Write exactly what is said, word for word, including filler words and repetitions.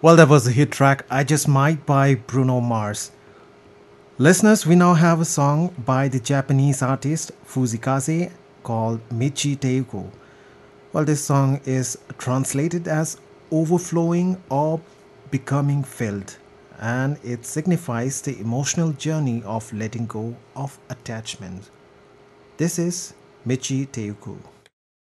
Well, that was a hit track, I Just Might by Bruno Mars. Listeners, we now have a song by the Japanese artist Fuzikaze called Michi Teiko. Well, this song is translated as overflowing or becoming filled, and it signifies the emotional journey of letting go of attachment. This is Michi Teiko.